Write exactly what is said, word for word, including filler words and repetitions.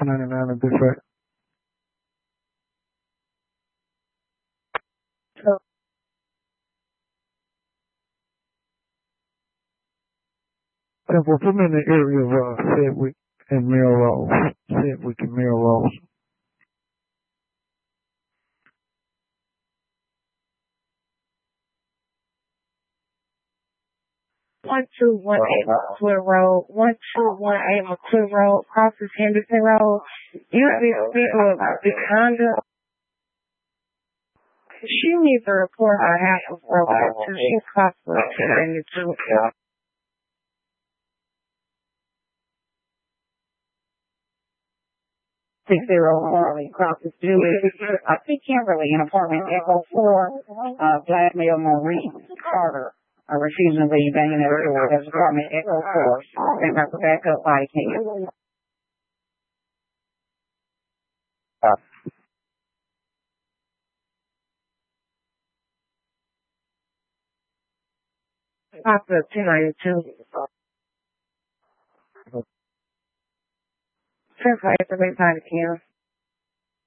ninety-nine in Detroit. So, Temple, put me in the area of uh, Sedgwick and Melrose. Sedgwick and Melrose. One two one eight McClure Road, one two one eight McClure Road, crosses Henderson Road. You have been the Honda. She needs a report on half of her life. She's hospital and it's six zero Harley crosses Julie. I see Kimberly in apartment Echo four, uh, Vladimir Maurice Carter. A refusing to leave banging at the door. There's apartment Echo four. And have to back up like him. Hospital two ninety-two. Certified for the time here.